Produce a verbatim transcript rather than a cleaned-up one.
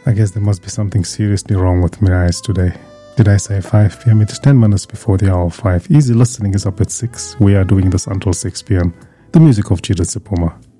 I guess there must be something seriously wrong with my eyes today. Did I say five p.m.? It is ten minutes before the hour of five. Easy listening is up at six. We are doing this until six p.m. The music of Judith Sephuma.